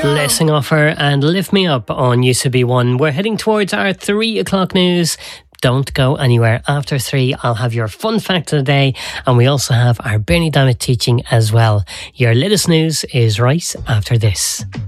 Blessing Offer and Lift Me Up on UCB1. We're heading towards our 3 o'clock news. Don't go anywhere. After 3, I'll have your fun fact of the day, and we also have our Bernie Diamond teaching as well. Your latest news is right after this.